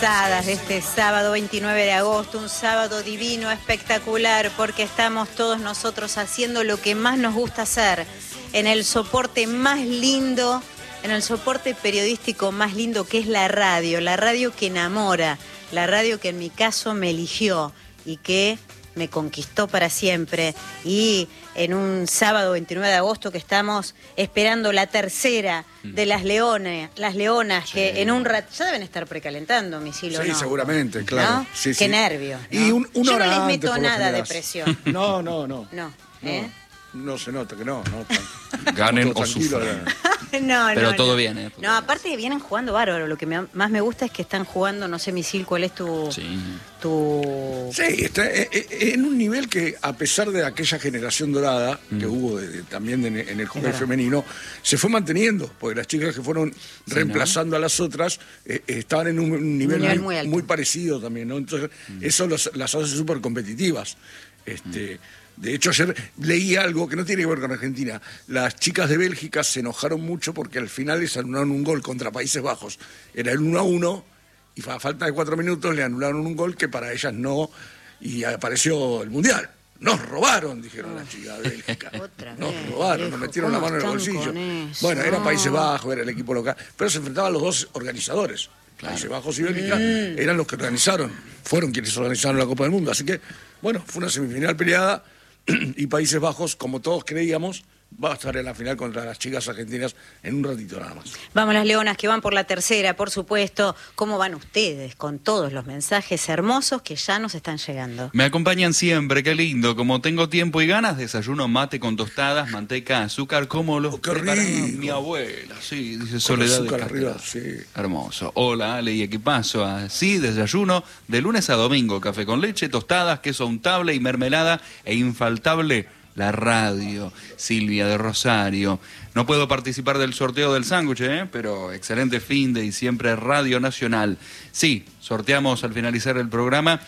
avanzadas de este sábado 29 de agosto, un sábado divino, espectacular, porque estamos todos nosotros haciendo lo que más nos gusta hacer, en el soporte más lindo, en el soporte periodístico más lindo que es la radio que enamora, la radio que en mi caso me eligió y que me conquistó para siempre. Y en un sábado 29 de agosto que estamos esperando la tercera de las leonas, sí, que en un rato ya deben estar precalentando, Misil, ¿o sí, no? seguramente, claro. ¿No? Sí, Qué sí. nervios, ¿no? Y yo no les antes, meto nada de general. presión. No. No, ¿eh? No se nota que no. Ganen o tranquilo, sufran. No, pero todo bien, ¿eh? No, aparte vienen jugando bárbaro. Lo que más me gusta es que están jugando, no sé, Misil, ¿cuál es tu...? Sí. Sí, está en un nivel que, a pesar de aquella generación dorada que hubo también en el hockey femenino, se fue manteniendo, porque las chicas que fueron reemplazando a las otras estaban en un nivel muy parecido también, ¿no? Entonces, eso las hace súper competitivas. De hecho, ayer leí algo que no tiene que ver con Argentina. Las chicas de Bélgica se enojaron mucho porque al final les anularon un gol contra Países Bajos. Era el 1-1 y a falta de 4 minutos le anularon un gol que para ellas no, y apareció el Mundial. Nos robaron, dijeron las chicas de Bélgica. Nos robaron, nos metieron la mano en el bolsillo. Bueno, era Países Bajos, era el equipo local, pero se enfrentaban los dos organizadores. Claro. Países Bajos y Bélgica eran los que organizaron, fueron quienes organizaron la Copa del Mundo. Así que, bueno, fue una semifinal peleada. Y Países Bajos, como todos creíamos, va a estar en la final contra las chicas argentinas en un ratito nada más. Vamos las leonas que van por la tercera, por supuesto. ¿Cómo van ustedes con todos los mensajes hermosos que ya nos están llegando? Me acompañan siempre, qué lindo. Como tengo tiempo y ganas, desayuno mate con tostadas, manteca, azúcar, como lo preparaba mi abuela. Sí, dice Soledad de arriba, sí. Hermoso. Hola, Ale y equipazo. Así, desayuno de lunes a domingo. Café con leche, tostadas, queso untable y mermelada e infaltable la radio. Silvia de Rosario. No puedo participar del sorteo del sándwich, pero excelente fin de y siempre Radio Nacional. Sí, sorteamos al finalizar el programa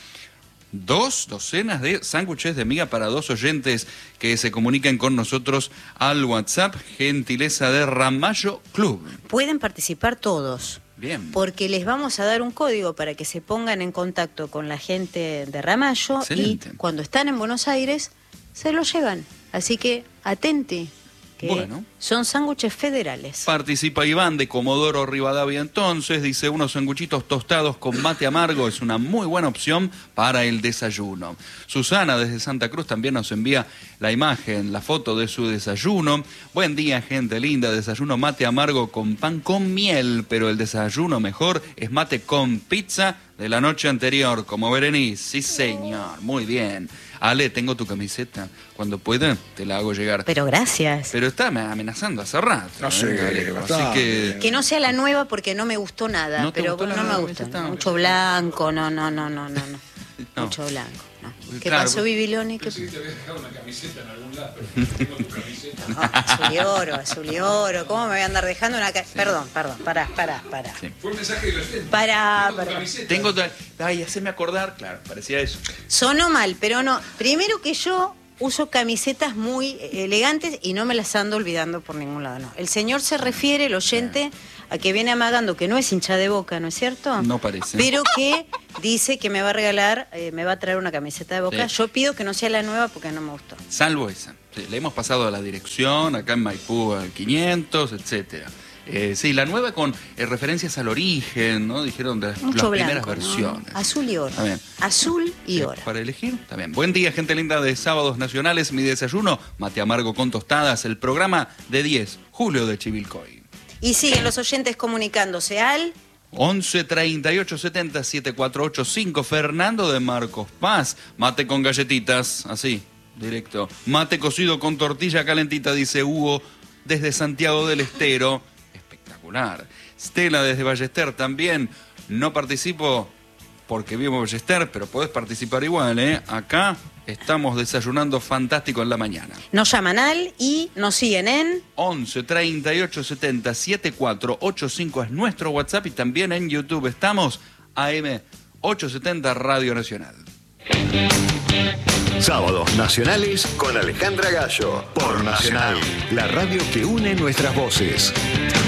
2 docenas de sándwiches de miga para 2 oyentes que se comunican con nosotros al WhatsApp, gentileza de Ramallo Club. Pueden participar todos. Bien. Porque les vamos a dar un código para que se pongan en contacto con la gente de Ramallo. Excelente. Y cuando están en Buenos Aires se lo llevan. Así que atente, que son sándwiches federales. Participa Iván de Comodoro Rivadavia entonces, dice, unos sanguchitos tostados con mate amargo es una muy buena opción para el desayuno. Susana desde Santa Cruz también nos envía la imagen, la foto de su desayuno. Buen día, gente linda, desayuno mate amargo con pan con miel, pero el desayuno mejor es mate con pizza de la noche anterior, como Berenice. Sí, señor, muy bien. Ale, tengo tu camiseta. Cuando pueda, te la hago llegar. Pero gracias. Pero está amenazando hace rato. No sé, así que no sea la nueva porque no me gustó nada. ¿No pero gustó no me gusta. Mucho blanco, no. Mucho blanco, no. ¿Qué pasó, Bibiloni? ¿Qué? Sí, te habías dejado una camiseta en algún lado, pero tengo tu camiseta. No, azul y oro. ¿Cómo me voy a andar dejando una camiseta? Perdón, pará. Sí. Fue un mensaje de la gente. Pará. Ay, haceme acordar, claro, parecía eso. Sonó mal, pero no. Primero que yo uso camisetas muy elegantes y no me las ando olvidando por ningún lado, no. El señor se refiere, el oyente, a que viene amagando que no es hincha de Boca, ¿no es cierto? No parece. Pero que dice que me va a regalar, me va a traer una camiseta de Boca. Sí. Yo pido que no sea la nueva porque no me gustó. Salvo esa. Sí, le hemos pasado a la dirección, acá en Maipú al 500, etcétera. Sí, la nueva con referencias al origen, ¿no? Dijeron de las primeras versiones. ¿No? Azul y oro. Azul y oro. Para elegir, está bien. Buen día, gente linda de Sábados Nacionales. Mi desayuno, mate amargo con tostadas. El programa de 10, Julio de Chivilcoy. Y siguen los oyentes comunicándose al 11 38 70 7485. Fernando de Marcos Paz. Mate con galletitas, así, directo. Mate cocido con tortilla calentita, dice Hugo desde Santiago del Estero. Espectacular. Stella desde Ballester también. No participo porque vivo en Ballester, pero podés participar igual, ¿eh? Acá estamos desayunando fantástico en la mañana. Nos llaman y nos siguen en 11 38 70 7485 es nuestro WhatsApp y también en YouTube estamos AM 870 Radio Nacional. Sábados Nacionales con Alejandra Gallo por Nacional, la radio que une nuestras voces.